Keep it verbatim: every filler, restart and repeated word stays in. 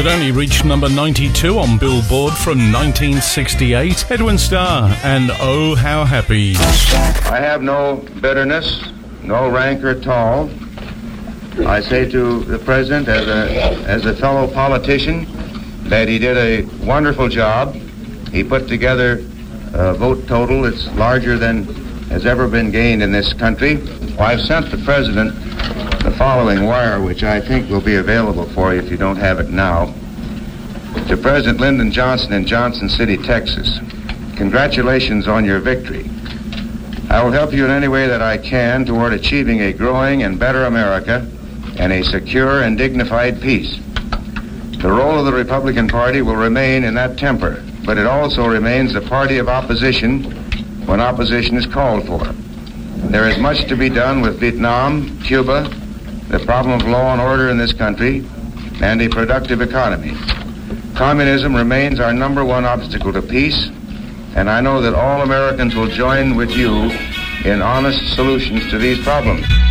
It only reached number ninety-two on Billboard from nineteen sixty-eight. Edwin Starr and Oh How Happy. I have no bitterness, no rancor at all. I say to the President as a, as a fellow politician that he did a wonderful job. He put together a vote total that's larger than has ever been gained in this country. Well, I've sent the President the following wire, which I think will be available for you if you don't have it now. To President Lyndon Johnson in Johnson City, Texas. Congratulations on your victory. I will help you in any way that I can toward achieving a growing and better America and a secure and dignified peace. The role of the Republican Party will remain in that temper, but it also remains a party of opposition when opposition is called for. There is much to be done with Vietnam, Cuba, the problem of law and order in this country, and a productive economy. Communism remains our number one obstacle to peace, and I know that all Americans will join with you in honest solutions to these problems.